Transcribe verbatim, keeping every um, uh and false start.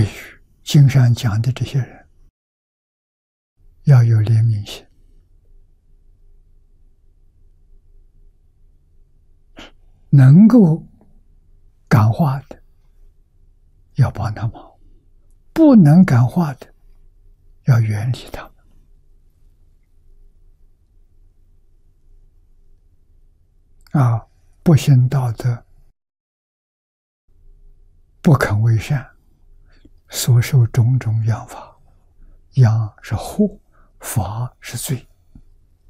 对于经上讲的这些人，要有怜悯心，能够感化的要帮他忙，不能感化的要远离他们。啊，不行道德，不肯为善，所受种种殃罚。殃是祸，罚是罪。